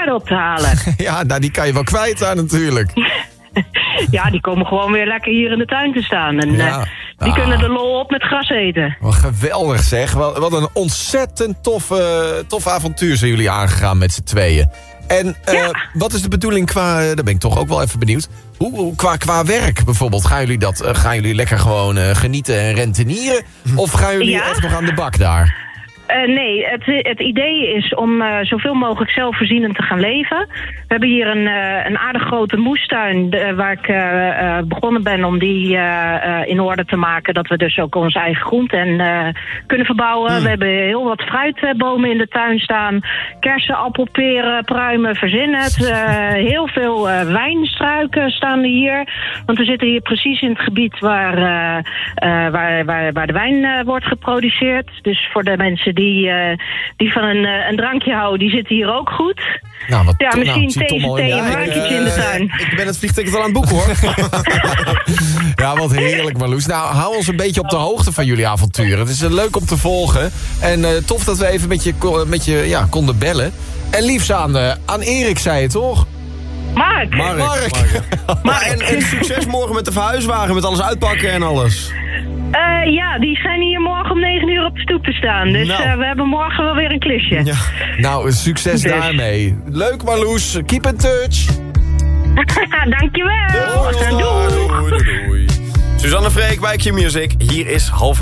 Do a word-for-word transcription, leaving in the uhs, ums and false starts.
paarden op te halen. Ja, nou die kan je wel kwijt daar natuurlijk. Ja, die komen gewoon weer lekker hier in de tuin te staan. En Ja. uh, die Ah. kunnen de lol op met gras eten. Wat geweldig zeg. Wat, wat een ontzettend toffe, tof avontuur zijn jullie aangegaan met z'n tweeën. En uh, Ja. wat is de bedoeling qua, uh, daar ben ik toch ook wel even benieuwd. Hoe, hoe qua, qua werk bijvoorbeeld, gaan jullie, dat, uh, gaan jullie lekker gewoon uh, genieten en rentenieren? Of gaan jullie Ja. echt nog aan de bak daar? Uh, nee, het, het idee is om uh, zoveel mogelijk zelfvoorzienend te gaan leven. We hebben hier een, uh, een aardig grote moestuin de, waar ik uh, uh, begonnen ben om die uh, uh, in orde te maken. Dat we dus ook onze eigen groenten uh, kunnen verbouwen. Hmm. We hebben heel wat fruitbomen in de tuin staan. Kersen, appel, peren, pruimen, verzin het. Uh, heel veel uh, wijnstruiken staan er hier. Want we zitten hier precies in het gebied waar, uh, uh, waar, waar, waar de wijn uh, wordt geproduceerd. Dus voor de mensen die Die, uh, die van een, uh, een drankje houden, die zitten hier ook goed. Nou, wat Ja, to- misschien nou, zie thee, Tom al thee in de- en Ja, bruikje in de tuin. Ik ben het vliegticket al aan het boeken, hoor. Ja, wat heerlijk Marloes. Nou, hou ons een beetje op de hoogte van jullie avonturen. Het is uh, leuk om te volgen. En uh, tof dat we even met je, ko- met je ja, konden bellen. En liefst aan, uh, aan Erik, zei je toch? Mark, Mark. Mark. Maar en, en succes morgen met de verhuiswagen, met alles uitpakken en alles. uh, ja, die zijn hier morgen om negen uur op de stoep te staan. Dus Nou. uh, we hebben morgen wel weer een klusje. Ja. Nou, succes Dus. daarmee. Leuk Marloes, keep in touch. Dankjewel. Doei, Doei. doei, doei. Suzanne Freek bij Q-Music. Hier is half